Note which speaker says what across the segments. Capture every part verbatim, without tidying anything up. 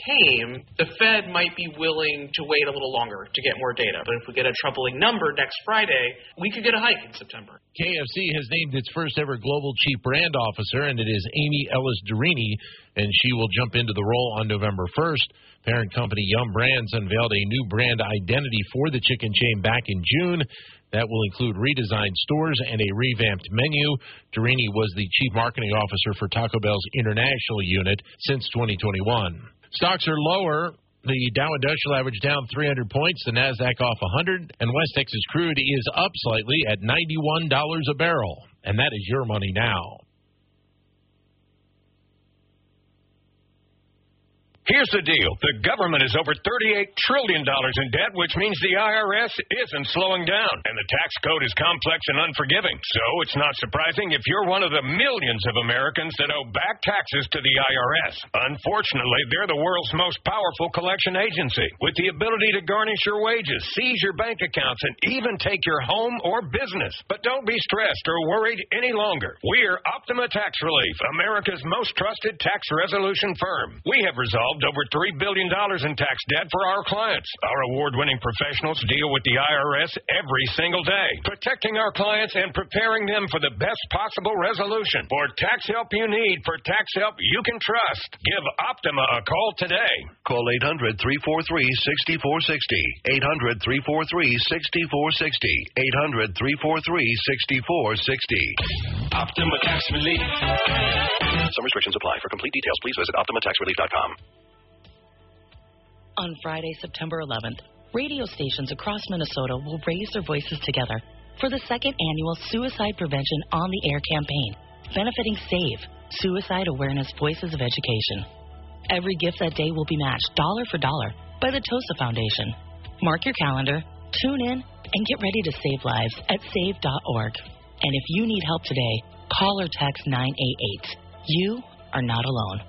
Speaker 1: tame, the Fed might be willing to wait a little longer to get more data. But if we get a troubling number next Friday, we could get a hike in September.
Speaker 2: K F C has named its first-ever global chief brand officer, and it is Amy Ellis-Durini, and she will jump into the role on November first. Parent company Yum Brands unveiled a new brand identity for the chicken chain back in June. That will include redesigned stores and a revamped menu. Durini was the chief marketing officer for Taco Bell's international unit since twenty twenty-one. Stocks are lower. The Dow Industrial Average down three hundred points, the NASDAQ off one hundred, and West Texas crude is up slightly at ninety-one dollars a barrel. And that is your money now.
Speaker 3: Here's the deal. The government is over thirty-eight trillion dollars in debt, which means the I R S isn't slowing down. And the tax code is complex and unforgiving. So it's not surprising if you're one of the millions of Americans that owe back taxes to the I R S. Unfortunately, they're the world's most powerful collection agency, with the ability to garnish your wages, seize your bank accounts, and even take your home or business. But don't be stressed or worried any longer. We're Optima Tax Relief, America's most trusted tax resolution firm. We have resolved over three billion dollars in tax debt for our clients. Our award-winning professionals deal with the I R S every single day, protecting our clients and preparing them for the best possible resolution. For tax help you need, for tax help you can trust, give Optima a call today.
Speaker 4: Call eight hundred, three four three, six four six zero. eight hundred, three four three, six four six zero. eight hundred, three four three, six four six zero.
Speaker 3: Optima Tax Relief.
Speaker 4: Some restrictions apply. For complete details, please visit optima tax relief dot com.
Speaker 5: On Friday, September eleventh, radio stations across Minnesota will raise their voices together for the second annual Suicide Prevention on the Air campaign, benefiting SAVE, Suicide Awareness Voices of Education. Every gift that day will be matched dollar for dollar by the TOSA Foundation. Mark your calendar, tune in, and get ready to save lives at save dot org. And if you need help today, call or text nine eight eight. You are not alone.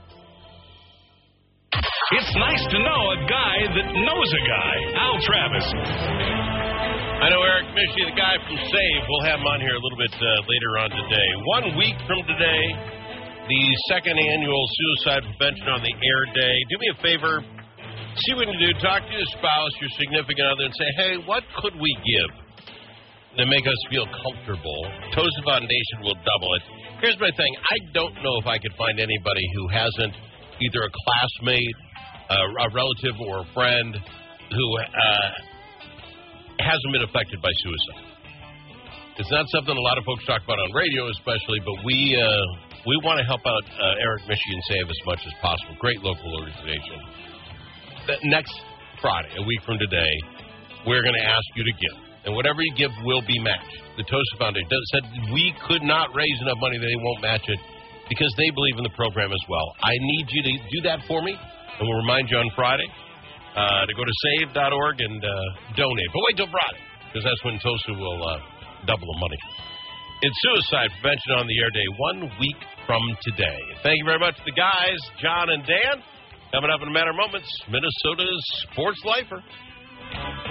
Speaker 3: It's nice to know a guy that knows a guy. Al Travis.
Speaker 2: I know Eric Mishy, the guy from SAVE. We'll have him on here a little bit uh, later on today. One week from today, the second annual Suicide Prevention on the Air Day. Do me a favor. See what you do. Talk to your spouse, your significant other, and say, hey, what could we give to make us feel comfortable? TOSA Foundation will double it. Here's my thing. I don't know if I could find anybody who hasn't either a classmate, Uh, a relative or a friend who uh, hasn't been affected by suicide. It's not something a lot of folks talk about on radio especially, but we uh, we want to help out uh, Eric Mishy and SAVE as much as possible. Great local organization. The next Friday, a week from today, we're going to ask you to give. And whatever you give will be matched. The TOSA Foundation said we could not raise enough money that they won't match it because they believe in the program as well. I need you to do that for me. And we'll remind you on Friday uh, to go to save dot org and uh, donate. But wait till Friday, because that's when TOSA will uh, double the money. It's Suicide Prevention on the Air Day, one week from today. Thank you very much to the guys, John and Dan. Coming up in a matter of moments, Minnesota's Sports Lifer.